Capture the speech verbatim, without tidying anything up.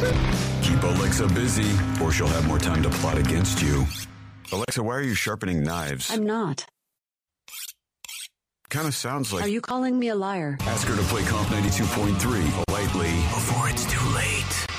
Keep Alexa busy, or she'll have more time to plot against you. Alexa, why are you sharpening knives? I'm not. Kind of sounds like... Are you calling me a liar? Ask her to play Comp ninety-two point three politely before it's too late.